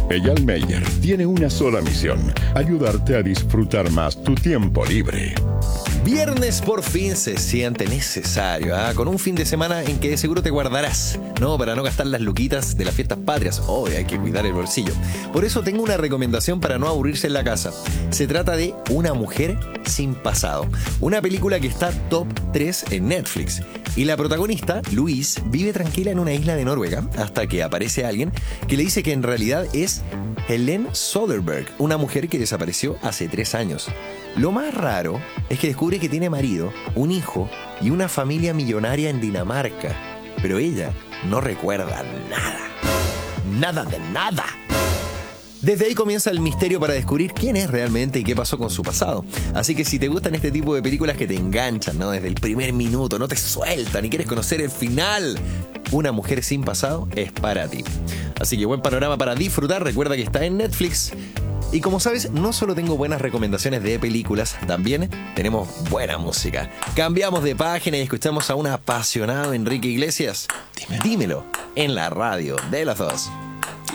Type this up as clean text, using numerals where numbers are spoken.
Eyal Meyer tiene una sola misión: ayudarte a disfrutar más tu tiempo libre. Viernes por fin se siente necesario, con un fin de semana en que de seguro te guardarás, ¿no? Para no gastar las luquitas de las fiestas patrias. Hoy hay que cuidar el bolsillo. Por eso tengo una recomendación para no aburrirse en la casa. Se trata de Una mujer sin pasado, una película que está top 3 en Netflix. Y la protagonista, Louise, vive tranquila en una isla de Noruega hasta que aparece alguien que le dice que en realidad es Helene Soderberg, una mujer que desapareció hace 3 años. Lo más raro es que descubre que tiene marido, un hijo y una familia millonaria en Dinamarca. Pero ella no recuerda nada. Nada de nada. Desde ahí comienza el misterio para descubrir quién es realmente y qué pasó con su pasado. Así que si te gustan este tipo de películas que te enganchan, ¿no? Desde el primer minuto, no te sueltan y quieres conocer el final, Una mujer sin pasado es para ti. Así que buen panorama para disfrutar. Recuerda que está en Netflix. Y como sabes, no solo tengo buenas recomendaciones de películas, también tenemos buena música. Cambiamos de página y escuchamos a un apasionado Enrique Iglesias. Dímelo en la radio de las dos.